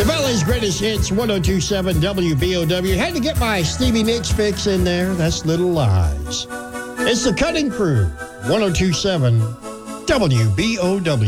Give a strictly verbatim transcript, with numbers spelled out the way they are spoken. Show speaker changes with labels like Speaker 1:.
Speaker 1: The Valley's Greatest Hits, one oh two point seven W B O W. Had to get my Stevie Nicks fix in there. That's Little Lies. It's the Cutting Crew, one oh two point seven W B O W.